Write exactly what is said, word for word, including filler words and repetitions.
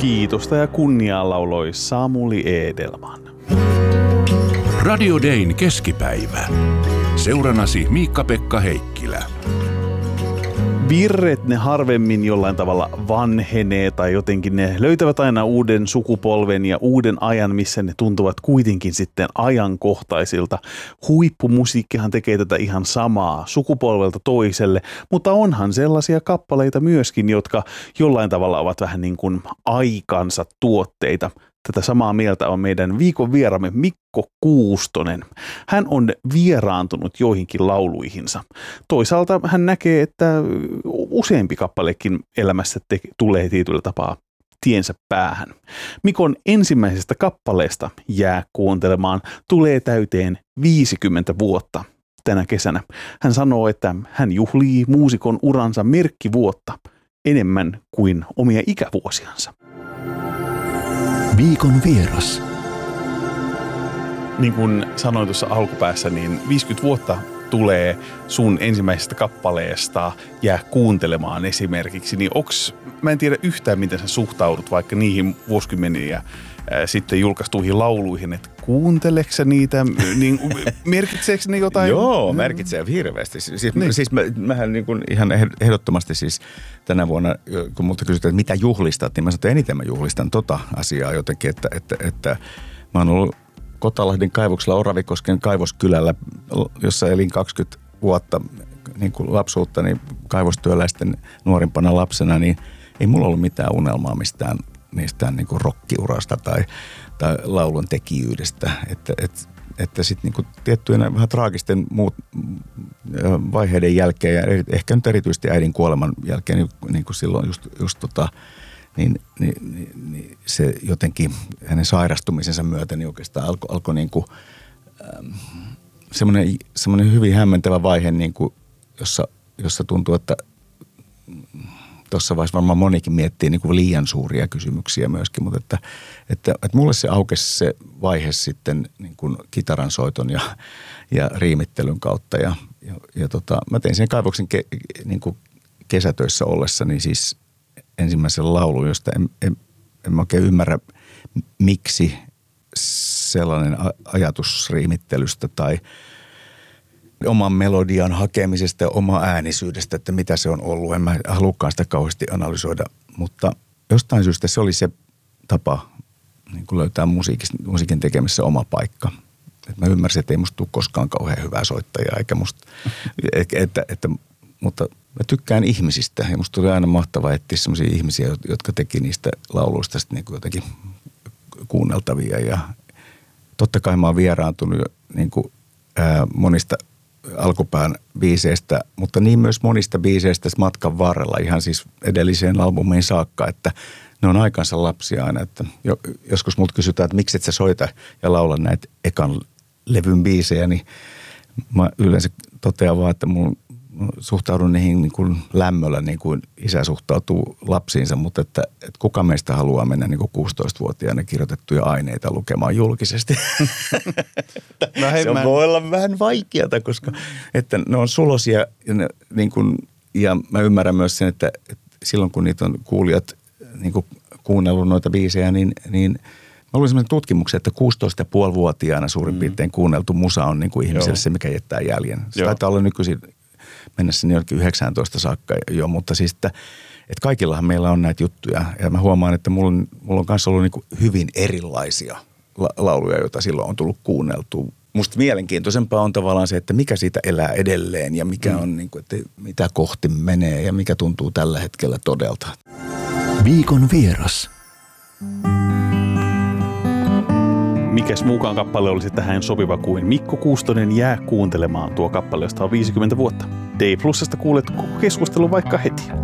Kiitosta ja kunniaa lauloi Samuli Edelman. Radio Dayn keskipäivä. Seuranasi Miikka-Pekka Heikkilä. Virret ne harvemmin jollain tavalla vanhenee tai jotenkin ne löytävät aina uuden sukupolven ja uuden ajan, missä ne tuntuvat kuitenkin sitten ajankohtaisilta. Huippumusiikkihan tekee tätä ihan samaa sukupolvelta toiselle, mutta onhan sellaisia kappaleita myöskin, jotka jollain tavalla ovat vähän niin kuin aikansa tuotteita. Tätä samaa mieltä on meidän viikon vieramme Mikko Kuustonen. Hän on vieraantunut joihinkin lauluihinsa. Toisaalta hän näkee, että useampi kappalekin elämässä te- tulee tietyllä tapaa tiensä päähän. Mikon ensimmäisestä kappaleesta Jää kuuntelemaan tulee täyteen viisikymmentä vuotta tänä kesänä. Hän sanoo, että hän juhlii muusikon uransa merkkivuotta enemmän kuin omia ikävuosiansa. Viikon vieras. Niin kuin sanoin tuossa alkupäässä, niin viisikymmentä vuotta tulee sun ensimmäisestä kappaleesta Jää kuuntelemaan esimerkiksi. Niin onks, mä en tiedä yhtään, miten sä suhtaudut vaikka niihin vuosikymmeniä ää, sitten julkaistuihin lauluihin, että kuunteleksä sä niitä, niin merkitseekö ne jotain? Joo, merkitsee hirveästi. Siis, niin. siis mä, mähän niin kuin ihan ehdottomasti siis tänä vuonna, kun multa kysytään, että mitä juhlistat, niin mä sanon, että eniten mä juhlistan tota asiaa jotenkin, että, että, että mä oon ollut Kotalahden kaivoksella Oravikosken kaivoskylällä, jossa elin kaksikymmentä vuotta niin kuin lapsuutta, niin kaivostyöläisten nuorimpana lapsena, niin ei mulla ollut mitään unelmaa mistään niistä niin kuin rockiurasta tai, tai laulun tekijyydestä. Että, et, että sitten niin kuin tiettyjen vähän traagisten muut vaiheiden jälkeen ja ehkä nyt erityisesti äidin kuoleman jälkeen, niin, niin kuin silloin just, just tota, Niin, niin, niin, niin se jotenkin hänen sairastumisensa myötä niin oikeastaan alkoi alko niin kuin ähm, semmoinen, semmoinen hyvin hämmentävä vaihe, niin kuin, jossa, jossa tuntuu, että tuossa vaiheessa varmaan monikin miettii niin kuin liian suuria kysymyksiä myöskin, mutta että, että, että mulle se aukesi se vaihe sitten niin kuin kitaran soiton ja, ja riimittelyn kautta ja, ja, ja tota, mä tein sen kaivoksen ke, niin kuin kesätöissä ollessani siis ensimmäisen laulun, josta en, en, en oikein ymmärrä, miksi sellainen ajatus riimittelystä tai oman melodian hakemisesta ja oma äänisyydestä, että mitä se on ollut. En mä halukaan sitä kauheasti analysoida, mutta jostain syystä se oli se tapa niin kuin löytää musiikin tekemisessä oma paikka. Et mä ymmärsin, että ei musta tule koskaan kauhean hyvää soittajaa, eikä musta, että, että, että mutta mä tykkään ihmisistä ja musta tuli aina mahtavaa etsiä sellaisia ihmisiä, jotka teki niistä lauluista sitten niin kuin jotenkin kuunneltavia. Ja totta kai mä oon vieraantunut niin kuin, ää, monista alkupään biiseistä, mutta niin myös monista biiseistä matkan varrella ihan siis edelliseen albumiin saakka, että ne on aikansa lapsia aina. Että joskus mut kysytään, että miksi et sä soita ja laula näitä ekan levyn biisejä, niin mä yleensä totean vaan, että mun suhtaudun niihin niin kuin lämmöllä, niin kuin isä suhtautuu lapsiinsa, mutta että, että kuka meistä haluaa mennä niin kuin kuusitoistavuotiaana kirjoitettuja aineita lukemaan julkisesti. No hei, se mä... voi olla vähän vaikeata, koska että ne on sulosia ja, ne, niin kuin, ja mä ymmärrän myös sen, että, että silloin kun niitä on kuulijat niin kuin kuunnellut noita biisejä, niin, niin mä luin sellaisen tutkimuksen, että kuusitoista pilkku viisi vuotiaana suurin piirtein mm. kuunneltu musa on niin kuin ihmiselle Joo. se, mikä jättää jäljen. Se Joo. taitaa olla nykyisin mennä sinne jonnekin yhdeksäntoista saakka jo, mutta siis, että, että kaikillahan meillä on näitä juttuja. Ja mä huomaan, että mulla on, mulla on kanssa ollut niin kuin hyvin erilaisia la- lauluja, joita silloin on tullut kuunneltua. Musta mielenkiintoisempaa on tavallaan se, että mikä siitä elää edelleen ja mikä mm. on, niin kuin, että mitä kohti menee ja mikä tuntuu tällä hetkellä todelta. Viikon vieras. Mikäs muukaan kappale olisi tähän sopiva kuin Mikko Kuustonen Jää kuuntelemaan. Tuo kappale, josta on viisikymmentä vuotta. D Plusasta kuulet koko keskustelun vaikka heti.